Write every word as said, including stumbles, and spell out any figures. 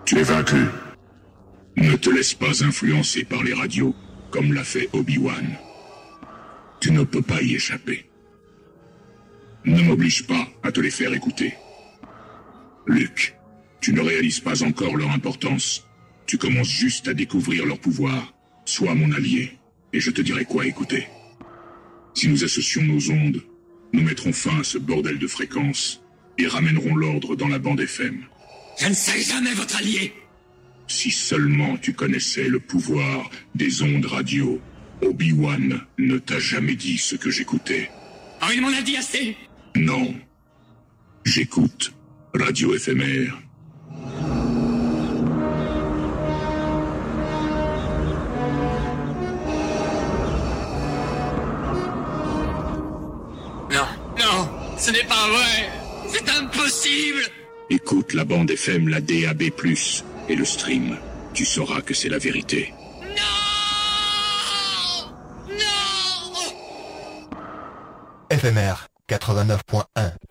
Tu es vaincu. Ne te laisse pas influencer par les radios, comme l'a fait Obi-Wan. Tu ne peux pas y échapper. Ne m'oblige pas à te les faire écouter. Luke, tu ne réalises pas encore leur importance. Tu commences juste à découvrir leur pouvoir. Sois mon allié, et je te dirai quoi écouter. Si nous associons nos ondes, nous mettrons fin à ce bordel de fréquences et ramènerons l'ordre dans la bande F M. Je ne serai jamais votre allié. Si seulement tu connaissais le pouvoir des ondes radio, Obi-Wan ne t'a jamais dit ce que j'écoutais. Oh, il m'en a dit assez. Non. J'écoute Radio Éphémère. Non, non, ce n'est pas vrai. C'est impossible. Écoute la bande F M, la D A B plus, et le stream. Tu sauras que c'est la vérité. Non. Non. Éphémère quatre-vingt-neuf point un